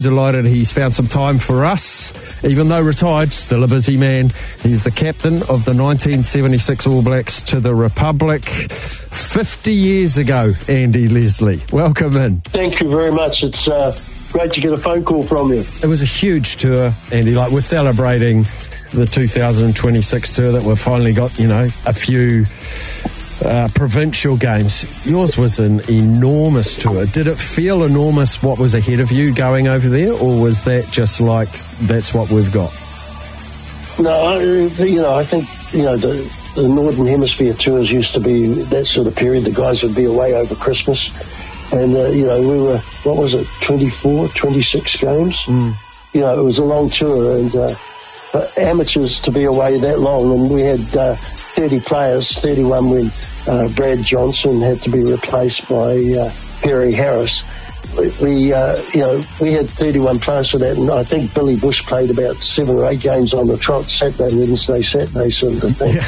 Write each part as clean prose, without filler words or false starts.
Delighted he's found some time for us. Even though retired, still a busy man. He's the captain of the 1976 All Blacks to the Republic 50 years ago, Andy Leslie. Welcome in. Thank you very much. It's great to get a phone call from you. It was a huge tour, Andy. Like, we're celebrating the 2026 tour that we've finally got, a few provincial games. Yours was an enormous tour. Did it feel enormous what was ahead of you going over there, or was that just like, that's what we've got? No, I think, the Northern Hemisphere tours used to be that sort of period. The guys would be away over Christmas. And, we were, 24, 26 games? It was a long tour, and for amateurs to be away that long, and we had 30 players, 31 when Brad Johnson had to be replaced by Perry Harris. We had 31 players for that, and I think Billy Bush played about 7 or 8 games on the trot, Saturday, Wednesday, sort of thing.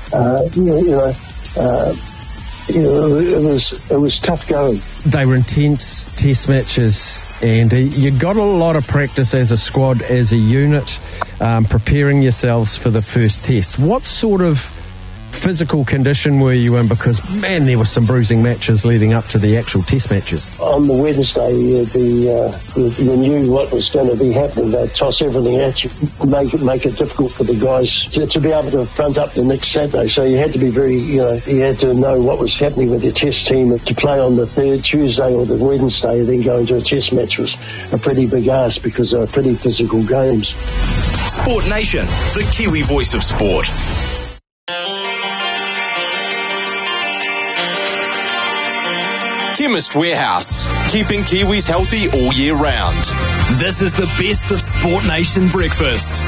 It was tough going. They were intense test matches, and you got a lot of practice as a squad, as a unit, preparing yourselves for the first test. What sort of physical condition were you in? Because, man, there were some bruising matches leading up to the actual test matches. On the Wednesday, you knew what was going to be happening. They'd toss everything at you, make it difficult for the guys to be able to front up the next Saturday. So you had to be you had to know what was happening with your test team. To play on the third Tuesday or the Wednesday, then go into a test match was a pretty big ask, because they were pretty physical games. Sport Nation, the Kiwi voice of sport. Chemist Warehouse, keeping Kiwis healthy all year round. This is the best of Sport Nation breakfast.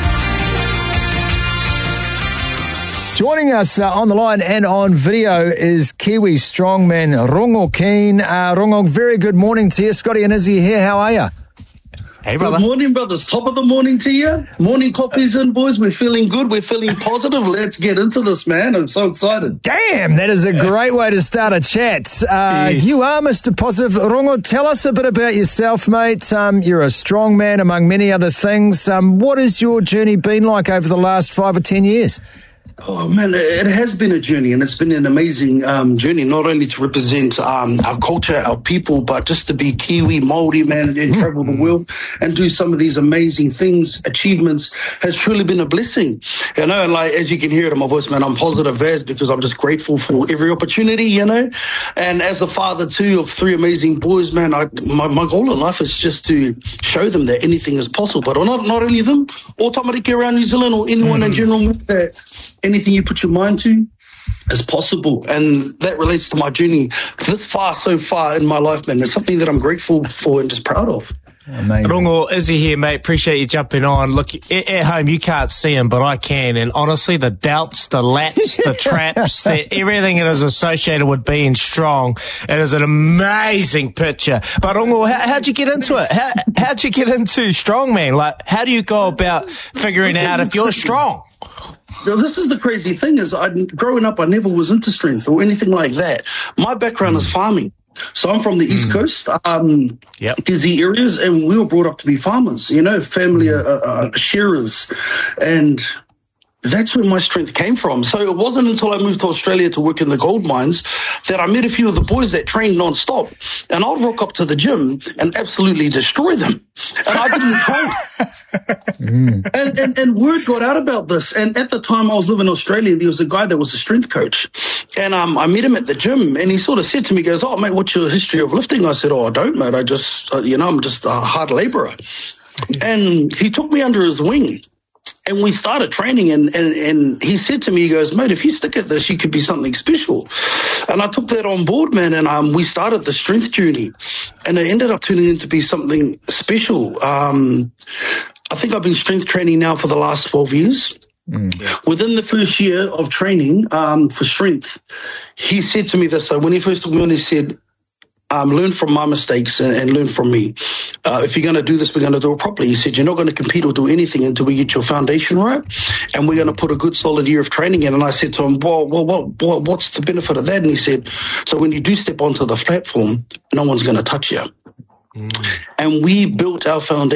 Joining us on the line and on video is Kiwi strongman Rongo Keane. Rongo, very good morning to you. Scotty and Izzy here. How are you? Hey, brother. Good morning, brothers. Top of the morning to you. Morning coffees in, boys. We're feeling good. We're feeling positive. Let's get into this, man. I'm so excited. Damn, that is a great way to start a chat. Yes. You are Mr. Positive. Rongo, tell us a bit about yourself, mate. You're a strong man, among many other things. What has your journey been like over the last 5 or 10 years? Oh, man, it has been a journey, and it's been an amazing journey, not only to represent our culture, our people, but just to be Kiwi, Māori, man, and travel the world and do some of these amazing things, achievements, has truly been a blessing. And like, as you can hear it in my voice, man, I'm positive as, because I'm just grateful for every opportunity, And as a father, too, of 3 amazing boys, man, my goal in life is just to show them that anything is possible. But not only them, all tamariki around New Zealand, or anyone in general, that anything you put your mind to is possible. And that relates to my journey so far in my life, man. It's something that I'm grateful for and just proud of. Amazing. Rongo, Izzy here, mate. Appreciate you jumping on. Look, at home, you can't see him, but I can. And honestly, the doubts, the lats, the traps, everything that is associated with being strong, it is an amazing picture. But Rongo, how'd you get into it? How'd you get into strongman? Like, how do you go about figuring out if you're strong? Now, this is the crazy thing, is growing up, I never was into strength or anything like that. My background is farming. So I'm from the East Coast, Gizzy areas, and we were brought up to be farmers, family shearers. And that's where my strength came from. So it wasn't until I moved to Australia to work in the gold mines that I met a few of the boys that trained non-stop. And I'd rock up to the gym and absolutely destroy them. And I didn't train. And word got out about this. And at the time I was living in Australia, there was a guy that was a strength coach. And I met him at the gym, and he sort of said to me, he goes, "Oh, mate, what's your history of lifting?" I said, "Oh, I don't, mate. I just, I'm just a hard labourer." And he took me under his wing. And we started training, and he said to me, he goes, "Mate, if you stick at this, you could be something special." And I took that on board, man, and we started the strength journey. And it ended up turning into be something special. I think I've been strength training now for the last 12 years. Within the first year of training for strength, he said to me this. So when he first took me on, he said, learn from my mistakes and learn from me. If you're going to do this, we're going to do it properly. He said, you're not going to compete or do anything until we get your foundation right, and we're going to put a good solid year of training in. And I said to him, well, what's the benefit of that? And he said, so when you do step onto the platform, no one's going to touch you. And we built our foundation